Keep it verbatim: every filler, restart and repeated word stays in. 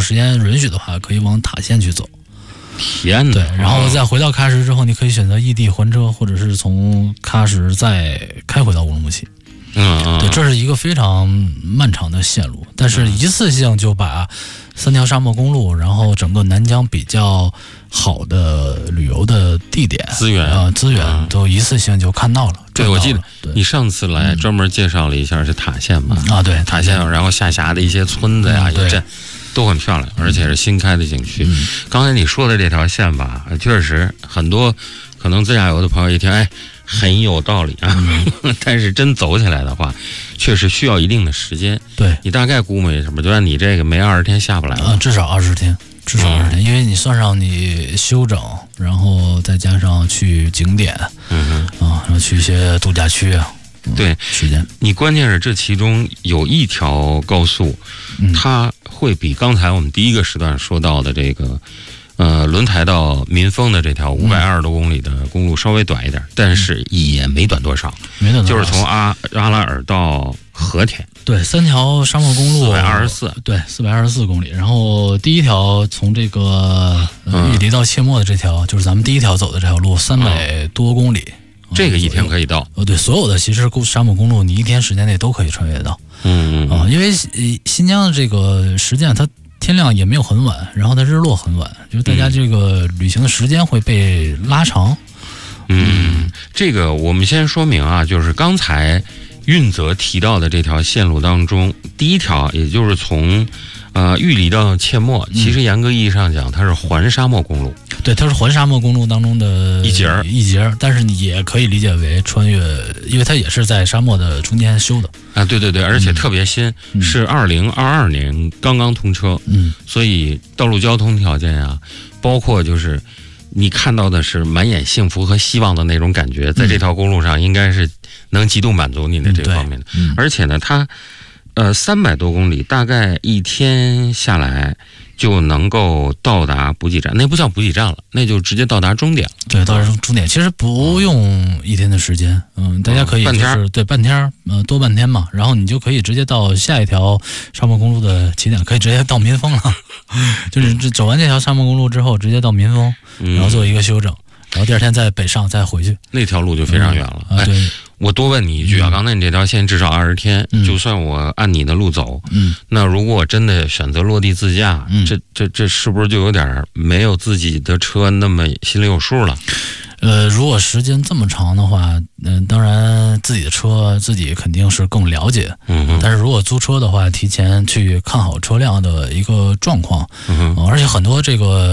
时间允许的话，可以往塔县去走。 天哪！ 对，然后再回到喀什之后，你可以选择异地还车，或者是从喀什再开回到乌鲁木齐。 嗯嗯， 对，这是一个非常漫长的线路，但是一次性就把三条沙漠公路，然后整个南疆比较好的旅游的地点资源啊、呃、资源都一次性就看到了。 对，我记得对你上次来专门介绍了一下是塔县嘛、 嗯、啊，对， 塔县，然后下辖的一些村子呀、 嗯、 也镇都很漂亮，而且是新开的景区。 嗯、 刚才你说的这条线吧，确实很多可能自驾游的朋友一听，哎。很有道理啊，嗯、但是真走起来的话，确实需要一定的时间。 对， 你大概估摸什么？就按你这个没二十天下不来了、 啊，至少二十天，至少二十天、嗯，因为你算上你休整，然后再加上去景点， 嗯哼，啊，然后去一些度假区啊， 嗯、对， 时间。 你关键是这其中有一条高速， 嗯、 它会比刚才我们第一个时段说到的这个。呃，轮台到民丰的这条五百二十多公里的公路稍微短一点，嗯、但是也没短多少， 没短多少， 就是从阿阿拉尔到和田， 对，三条沙漠公路， 四百二十四， 对，四百二十四公里。然后第一条从这个玉梨到切莫的这条，嗯、就是咱们第一条走的这条路，三百多公里， 嗯、这个一天可以到。 哦，对，所有的其实沙漠公路，你一天时间内都可以穿越到。 嗯嗯啊、呃，因为新疆的这个实际上它。天亮也没有很晚，然后它日落很晚，就是大家这个旅行的时间会被拉长。 嗯，这个我们先说明啊，就是刚才运泽提到的这条线路当中，第一条也就是从呃玉里到切莫，其实严格意义上讲，它是环沙漠公路。 对，它是环沙漠公路当中的一节一节，但是你也可以理解为穿越，因为它也是在沙漠的中间修的啊。对对对，而且特别新， 嗯、 是二零二二年刚刚通车， 嗯， 所以道路交通条件啊，包括就是你看到的是满眼幸福和希望的那种感觉，在这条公路上应该是能极度满足你的这方面的。 嗯、 而且呢，它呃三百多公里，大概一天下来。就能够到达补给站，那不叫补给站了，那就直接到达终点了。 对，到达终点其实不用一天的时间，嗯，大家可以就是、 半天， 对，半天，呃，多半天嘛，然后你就可以直接到下一条沙漠公路的起点，可以直接到民丰了。就是这走完这条沙漠公路之后，直接到民丰，然后做一个休整，然后第二天再北上再回去。 那条路就非常远了。 嗯、啊，对。 哎我多问你一句啊，嗯、刚才你这条线至少二十天、嗯，就算我按你的路走， 嗯， 那如果我真的选择落地自驾， 嗯、 这这这是不是就有点没有自己的车那么心里有数了？ 呃，如果时间这么长的话，嗯、呃，当然自己的车自己肯定是更了解， 嗯， 但是如果租车的话，提前去看好车辆的一个状况， 嗯、 呃，而且很多这个。